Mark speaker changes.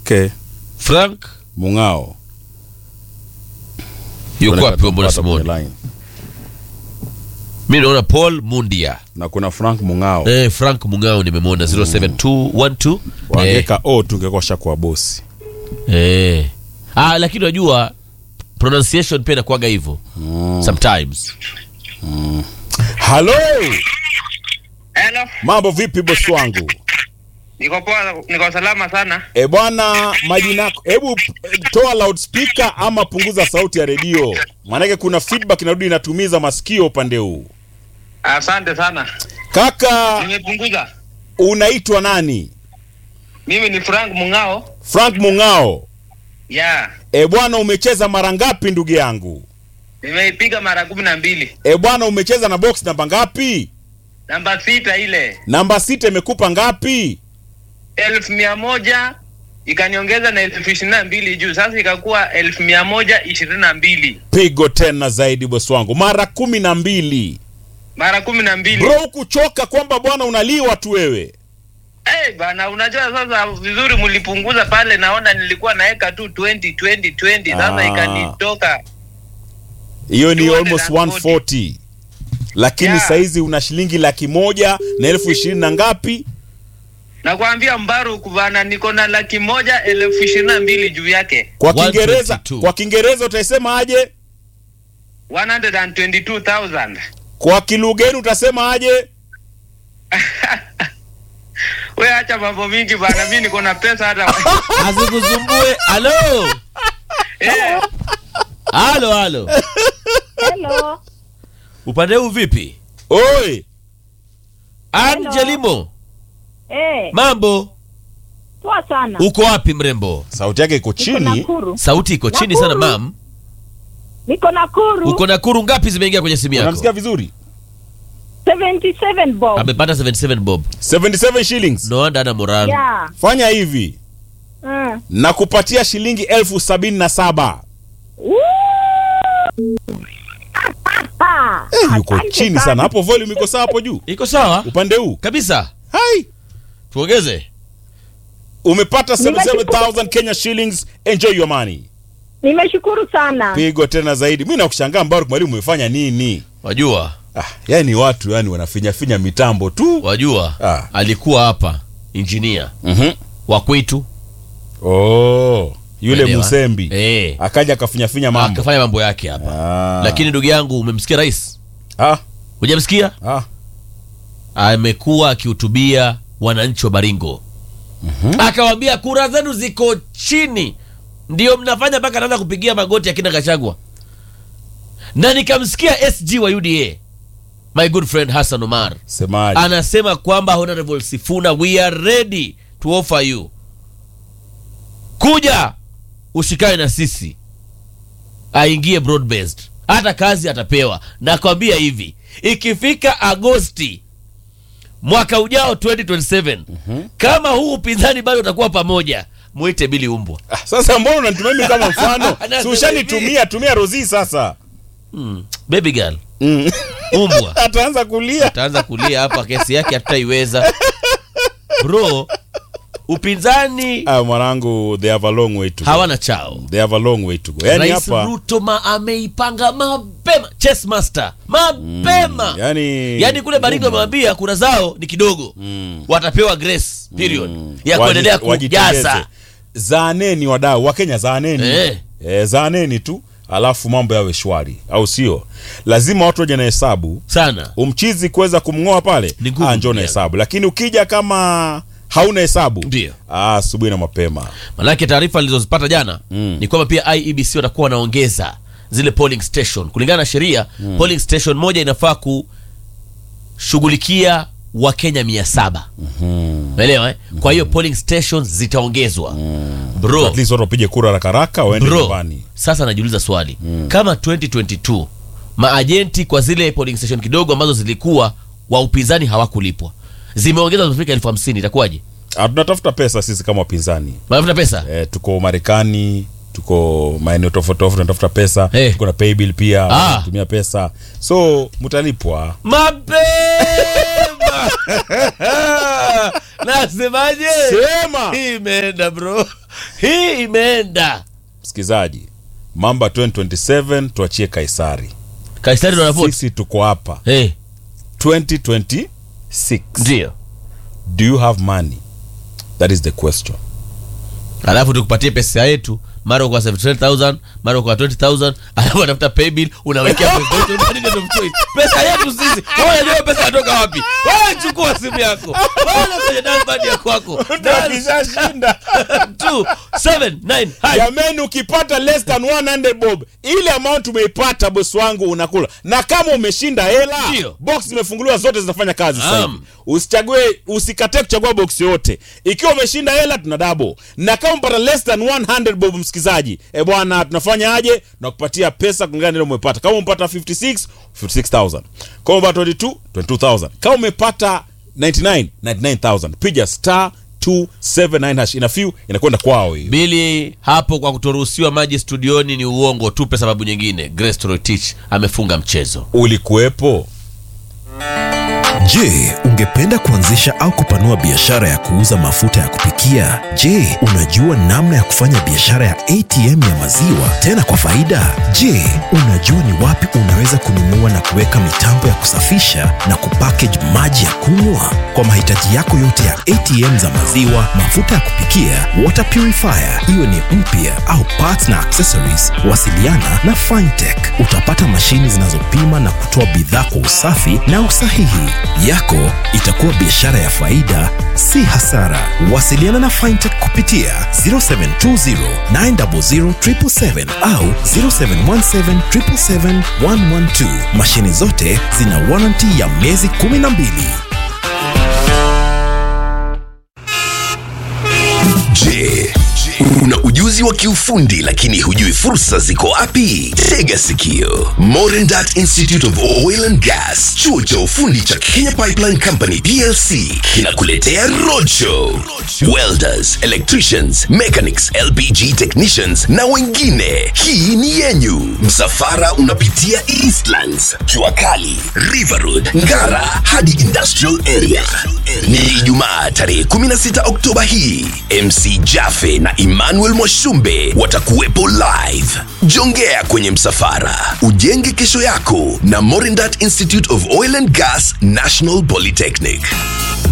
Speaker 1: Okay.
Speaker 2: Frank
Speaker 1: Mungao.
Speaker 2: yuko wapi mbona Simoni? Mimi naona Paul Mundia.
Speaker 1: Na kuna Frank Mungao.
Speaker 2: Frank Mungao nimemwona 07212.
Speaker 1: Wangeka tungekosha kwa bosi.
Speaker 2: Lakini unajua pronunciation pia inakuaga hivyo. Sometimes.
Speaker 1: Hello.
Speaker 3: Hello.
Speaker 1: Mambo vipi bosi wangu?
Speaker 3: Niko poa, niko salama sana.
Speaker 1: Bwana, majina yako. Hebu toa loudspeaker ama punguza sauti ya redio. Maana kuna feedback inarudi inatumiza masikio upande huu.
Speaker 3: Asante sana.
Speaker 1: Kaka,
Speaker 3: Nimepunguza.
Speaker 1: Unaitwa nani?
Speaker 3: Mimi ni Frank Mungao.
Speaker 1: Frank Mungao.
Speaker 3: Yeah.
Speaker 1: Bwana, umecheza mara ngapi ndugu yangu?
Speaker 3: Nimeipiga mara 12.
Speaker 1: Bwana, umecheza na box namba ngapi?
Speaker 3: Namba 6 ile.
Speaker 1: Namba 6 imekupa ngapi?
Speaker 3: 1100 ikaniongeza na 1022 juu, sasa ikakuwa 1122.
Speaker 1: Pigo tena zaidi bosi wangu, mara 12.
Speaker 3: Mara 12.
Speaker 1: Bro, kuchoka kwamba bwana unaliwa tu wewe.
Speaker 3: Bana, unajua sasa vizuri mlipunguza pale, naona nilikuwa naeka tu 20 sasa ikanitoka.
Speaker 1: Hiyo ni almost 140. Lakini saizi una shilingi 100,000 na 20,000 na ngapi?
Speaker 3: Nakwambia Mbaruku bana, niko na 100,022 juu yake.
Speaker 1: Kwa Kiingereza utasema aje?
Speaker 3: 122,000.
Speaker 1: Kwa Kilugeni utasema aje?
Speaker 3: Wewe acha mambo mingi bana, mimi niko na pesa hata.
Speaker 2: Azikuzumbue. Hello. Hello.
Speaker 4: Hello.
Speaker 2: Upande huu vipi?
Speaker 1: Oi.
Speaker 2: Angelimo. Mambo?
Speaker 4: Poa sana.
Speaker 2: Uko wapi mrembo?
Speaker 1: Sauti yake iko chini.
Speaker 2: Sauti iko chini sana mam.
Speaker 4: Niko Nakuru.
Speaker 2: Uko Nakuru, ngapi zimeingia kwenye simu yako?
Speaker 1: Unamsikia vizuri?
Speaker 4: 77 bob.
Speaker 2: Amepata 77 bob.
Speaker 1: 77 shillings.
Speaker 2: No wonder ana moral.
Speaker 4: Yeah.
Speaker 1: Fanya hivi. Na kupatia shilingi 77,000. Yuko chini sana. Hapo volume iko sawa hapo juu?
Speaker 2: Iko sawa?
Speaker 1: Upande huu?
Speaker 2: Kabisa.
Speaker 1: Hai.
Speaker 2: Tuongeze.
Speaker 1: Umepata 77,000 Kenya shillings. Enjoy your money.
Speaker 4: Nimeshukuru sana.
Speaker 1: Pigo tena zaidi. Mimi nakushangaa Mbaruku, mwalimu umefanya nini?
Speaker 2: Wajua?
Speaker 1: Yani watu wanafinya mitambo tu.
Speaker 2: Wajua? Alikuwa hapa engineer. Wa kwetu.
Speaker 1: Yule Elewa. Musembi. Akaja akafinya mambo.
Speaker 2: Akafanya mambo yake hapa. Lakini ndugu yangu, umemsikia rais? Hujamsikia? Amekuwa akihutubia wananchi wa Baringo. Akawaambia kura zenu ziko chini, ndio mnafanya mpaka anaanza kupigia magoti akina Gachagua. Na nikamsikia SG wa UDA, my good friend Hassan Omar,
Speaker 1: Semaji,
Speaker 2: anasema kwamba Honorable Sifuna, we are ready to offer you, kuja ushikane na sisi, aingie broad based, hata kazi atapewa. Na kwambia hivi, ikifika Agosti mwaka ujao 2027, kama huu upinzani bado utakuwa pamoja, muite Billy Umbwa.
Speaker 1: Sasa mbona unanitumia mimi kama mfano? Si ushanitumia Rozi sasa.
Speaker 2: Baby girl. Umbwa
Speaker 1: ataanza kulia
Speaker 2: hapa, kesi yake hatutaiweza. Bro, upinzani
Speaker 1: mwanangu, they have a long way to go.
Speaker 2: Hawana chao.
Speaker 1: They have a long way to go. Yani
Speaker 2: Rais
Speaker 1: hapa
Speaker 2: Ruto ameipanga mapema, chess master mapema. Yani kule Baringo amemwambia kura zao ni kidogo. Watapewa grace period ya kuendelea kujaza.
Speaker 1: Zaaneni wadau wa Kenya, zaaneni. Zaaneni tu, alafu mambo yawe shwari, au sio? Lazima watu waje na hesabu
Speaker 2: sana.
Speaker 1: Umchizi kuweza kumngoa pale, njoo na hesabu. Lakini ukija kama hauna hesabu,
Speaker 2: ndio
Speaker 1: asubuhi na mapema.
Speaker 2: Malaki taarifa nilizozipata jana ni kwamba pia IEBC watakuwa wanaongeza zile polling station. Kulingana na sheria, polling station moja inafaa kushughulikia Wakenya 700. Umeelewa Kwa hiyo polling stations zitaongezwa. Bro,
Speaker 1: at least watu wapige kura haraka waende nyumbani.
Speaker 2: Sasa najiuliza swali. Kama 2022 maajenti kwa zile polling station kidogo ambazo zilikuwa wa upinzani hawakulipwa, zimeongezwa kufika 50,000, itakuwaje?
Speaker 1: Tunatafuta pesa sisi kama wapinzani.
Speaker 2: Tunatafuta pesa?
Speaker 1: Tuko Marekani, tuko maeneo tofauti, tunatafuta pesa. Tuko na pay bill pia, tunatumia pesa. So mtalipwa mapema.
Speaker 2: Nasemaje?
Speaker 1: Sema.
Speaker 2: Hii imeenda bro. Hii imeenda.
Speaker 1: Msikizaji, Mamba 2027 tuachie Kaisari.
Speaker 2: Kaisari ndo anapoti.
Speaker 1: Sisi tuko hapa. 2026.
Speaker 2: Ndio.
Speaker 1: Do you have money? That is the question.
Speaker 2: Alafu tukupatie pesa yetu, mara kwa 70000, mara kwa 20000, alafu anafuta pay bill, unawekea pesa yetu sisi. Wewe unajua pesa inatoka wapi? Wewe chukua simu yako. Wewe kwenye dashboard ya kwako.
Speaker 1: Tukishashinda
Speaker 2: 279.
Speaker 1: Jamani, ukipata less than 100 bob, ile amount umeipata boss wangu unakula. Na kama umeshinda hela, box zimefunguliwa zote zinafanya kazi sasa hivi. Usikate kuchagua box yote. Ikiwa umeshinda hela tuna double. Na kama umepata less than 100 bob msikizaji, bwana tunafanya aje? Tunakupatia pesa kulingana na ile umepata. Kama umepata 56000. Kama umepata 22000. Kama umepata 99000. Piga star 279 hash. Ina few inakwenda kwao hiyo.
Speaker 2: Bili hapo kwa kutoruhusiwa maji studioni ni uongo, tupe sababu nyingine. Grace Torotich amefunga mchezo.
Speaker 1: Ulikuwepo?
Speaker 5: Je, ungependa kuanzisha au kupanua biashara ya kuuza mafuta ya kupikia? Je, unajua namna ya kufanya biashara ya ATM ya maziwa tena kwa faida? Je, unajua ni wapi unaweza kununua na kuweka mitambo ya kusafisha na kupackage maji ya kunywa? Kwa mahitaji yako yote ya ATM za maziwa, mafuta ya kupikia, water purifier, iwe ni mpya au parts na accessories, wasiliana na Fintech. Utapata mashini zinazopima na kutoa bidhaa kwa usafi na usahihi. Yako itakuwa biashara ya faida, si hasara. Wasiliana na Fintech kupitia 0720 900 777 au 0717 777 112. Mashini zote zina warranty ya miezi 12.
Speaker 6: Je, una ujuzi wa kiufundi lakini hujui fursa ziko wapi? Tega sikio. Modern Dart Institute of Oil and Gas, chuo cha ufundi cha Kenya Pipeline Company PLC kinakuletea roadshow. Welders, electricians, mechanics, LPG technicians na wengine. Hii ni yenyu. Msafara unapitia Eastlands, Juakali, River Road, Ngara hadi Industrial Area. Ni Ijumaa tarehe 16 Oktoba hii. MC Jaffe na Emmanuel Mwashumbe watakuwepo live. Jongea kwenye msafara, ujenge kesho yako na Morindat Institute of Oil and Gas National Polytechnic.